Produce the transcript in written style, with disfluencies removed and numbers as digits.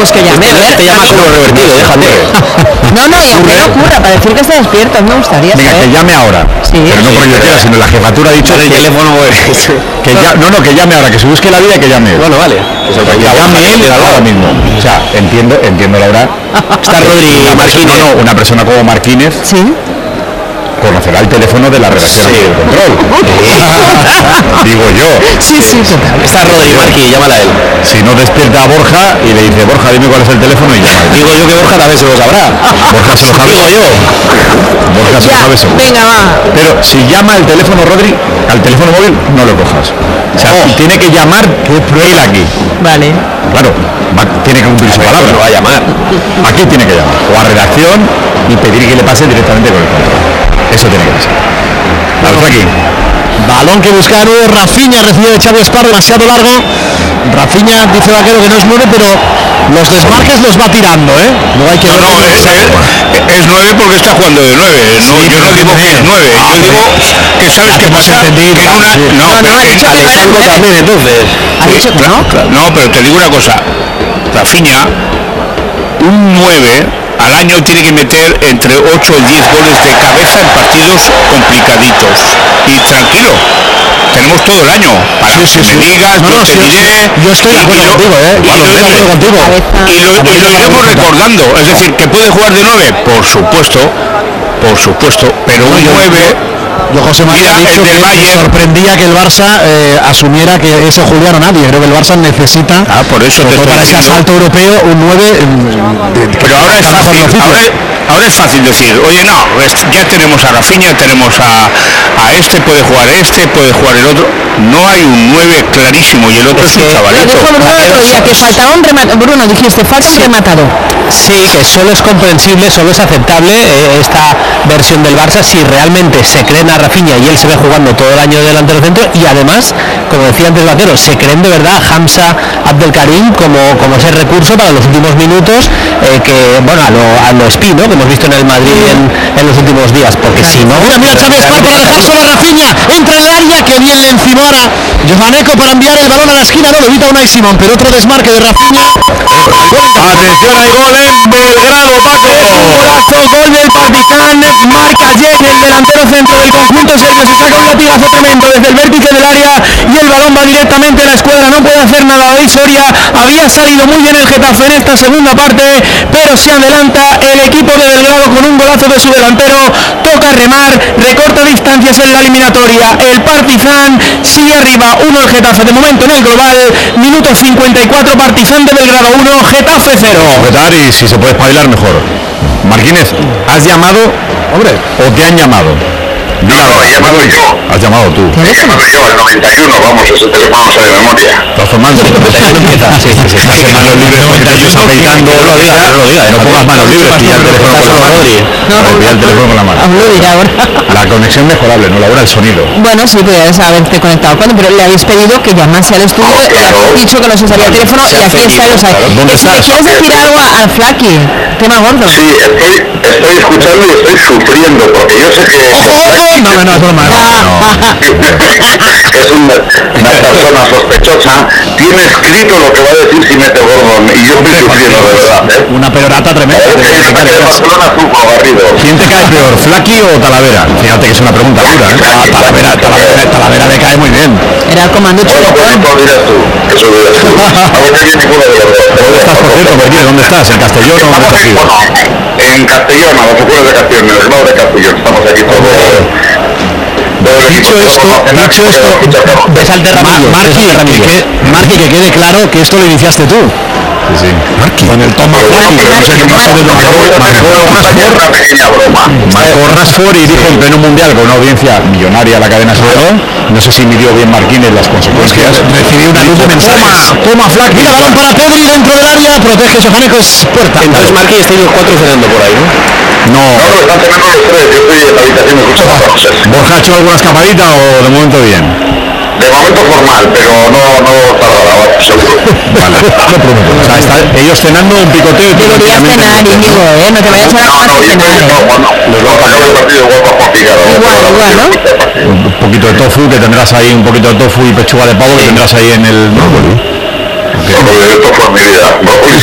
pues que llame, a ver. Te llamas como revertido, déjate. No, y aunque no ocurra, para decir que está despierto, me gustaría Venga, saber. que llame ahora. Sí. Pero no porque yo quiera, sino la jefatura ha dicho El que, teléfono... que llame ahora, que se busque la vida y que llame. Bueno, vale. Que llame él ahora mismo. O sea, entiendo Laura. Está Rodri Marquínez. No, una persona como Marquínez. Sí. Conocerá el teléfono de la redacción de control. Digo yo. Sí, total. Está Rodri Marquí, llámala a él. Si no despierta a Borja y le dice, Borja, dime cuál es el teléfono y llama. Digo yo que Borja también se lo sabrá. Borja se lo sabe. Digo yo. Borja se lo sabe seguro. Venga, va. Pero si llama al teléfono Rodri, al teléfono móvil, no lo cojas. O sea, tiene que llamar él aquí. Vale. Claro, tiene que cumplir su palabra. Lo va a llamar. Aquí tiene que llamar. O a redacción y pedir que le pase directamente con el control. Eso tiene que pasar. Vamos aquí. Balón que busca de nuevo Rafinha, recibe de Xavi Esparro, demasiado largo. Rafinha dice Vaquero que no es 9, pero los desmarques los va tirando, ¿eh? No hay que ver. Es 9 porque está jugando de 9. No, yo no digo que es 9. Yo digo que sabes qué pasa. Que en una, Alejandro también, entonces. ¿Has dicho que no? No, pero te digo una cosa. Rafinha, un 9 al año tiene que meter entre 8 y 10 goles de cabeza en partidos complicaditos. Y tranquilo, tenemos todo el año para que me digas, yo te diré. Yo estoy de acuerdo contigo, Y lo iremos recordando. Es decir, que puede jugar de 9, por supuesto, pero un 9... Yo, José María, Mira, he dicho el del que me Bayern. sorprendía que el Barça asumiera que ese Julián o nadie. Creo que el Barça necesita, por eso sobre te todo estoy para ese diciendo. asalto europeo, un 9. Pero ahora es fácil, ahora es fácil decir, oye, no, ya tenemos a Rafinha, tenemos a este, puede jugar el otro. No hay un 9 clarísimo y el otro es un Lo chavalito. dijo Bruno el otro día, que faltaba un rematador. Bruno, dijiste, falta un rematador. Sí, que solo es comprensible, solo es aceptable esta versión del Barça si realmente se creen a Rafinha y él se ve jugando todo el año de delantero centro, y además, como decía antes Vaquero, se creen de verdad a Hamza Abdelkarim como ese recurso para los últimos minutos, que bueno, a lo Espí, ¿no?, que hemos visto en el Madrid en los últimos días, porque si no... Mira Xavi Esparro para dejar solo a Rafinha, entra en el área, que bien le encimó ahora Jovaneco para enviar el balón a la esquina, no lo evita Unai Simón, pero otro desmarque de Rafinha. Atención, hay gol en Belgrado, Paco. Gol del Partizan, marca Jen, el delantero centro del conjunto serbio, se saca un latigazo tremendo desde el vértice del área y el balón va directamente a la escuadra, no puede hacer nada David Soria. Había salido muy bien el Getafe en esta segunda parte, pero se adelanta el equipo de Belgrado con un golazo de su delantero, toca remar, recorta distancias en la eliminatoria, el Partizan sigue arriba, 1 el Getafe, de momento en el global, minuto 54, Partizan de Belgrado 1, Getafe 0. Y si se puede espabilar mejor. Marquínez, ¿has llamado, hombre, o te han llamado? No, he llamado yo. Has llamado tú. He llamado yo, el 91, vamos, ese teléfono no sé de memoria. Estás formando. Estás en manos libres, porque te estás afeitando. No pongas manos libres, pilla el teléfono con la mano. Pilla el teléfono con la mano. Lo dirá ahora. La conexión mejorable, no Laura, el sonido. Bueno, sí, podrías haberte conectado cuando, pero le habéis pedido que llamase al estudio, le habéis dicho que no se salía el teléfono y aquí está, lo sabes. ¿Dónde Si le estás? quieres decir algo al Flaky, tema gordo. Sí, estoy escuchando y estoy sufriendo, porque yo sé que... No, es broma. Es una persona sospechosa, tiene escrito lo que va a decir si mete Gordon, y yo estoy sufriendo de verdad, ¿eh? Una perorata tremenda. ¿Quién te cae peor, Flaky o Talavera? Fíjate que es una pregunta dura, ¿eh? Talavera le cae muy bien. Era el comando Bueno, pues eso dirás tú, eso dirás tú. A ver si ninguno de los dos. ¿Dónde estás, por cierto, Marquínez? ¿Dónde estás? ¿En Castellón o dónde estás? Bueno, en Castellón, a los afueras de Castellón, en el lado de Castellón, estamos aquí todos. Dicho esto, ves al Marqui, que quede claro que esto lo iniciaste tú. Sí. Con el Toma Flaky, que no sé qué más de lo marcó Rashford y dijo en pleno mundial con una audiencia millonaria la cadena SER. No sé si midió bien Marquínez las consecuencias. Recibí una luz de mensajes. Toma Flaky, mira, balón para Pedri dentro del área, protege Jovaneco, es puerta. Entonces Marquí, estáis los 4 cenando por ahí, ¿no? No, están cenando los tres, yo estoy en la habitación escuchando a José. ¿Borja ha hecho alguna escapadita o de momento bien? De momento formal, pero no tardará, seguro. Vale, no prometo. O sea, ellos cenando un picoteo y Deberías cenar, Íñigo, no te vayas a la No, yo cenar. nos vamos a acabar el partido igual para Juan Picado. Igual, ¿no? un poquito de tofu, que tendrás ahí un poquito de tofu y pechuga de pavo que tendrás ahí en el brócoli. Esto fue mi vida. Brócoli